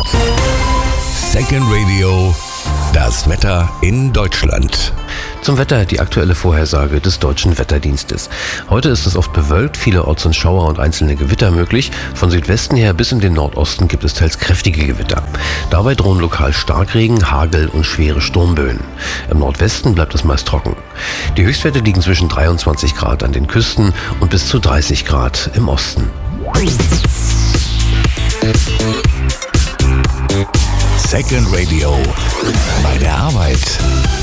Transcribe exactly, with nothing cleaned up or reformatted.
Second Radio, das Wetter in Deutschland. Zum Wetter die aktuelle Vorhersage des Deutschen Wetterdienstes. Heute ist es oft bewölkt, vielerorts sind Schauer und einzelne Gewitter möglich. Von Südwesten her bis in den Nordosten gibt es teils kräftige Gewitter. Dabei drohen lokal Starkregen, Hagel und schwere Sturmböen. Im Nordwesten bleibt es meist trocken. Die Höchstwerte liegen zwischen dreiundzwanzig Grad an den Küsten und bis zu dreißig Grad im Osten. Second Radio, bei der Arbeit.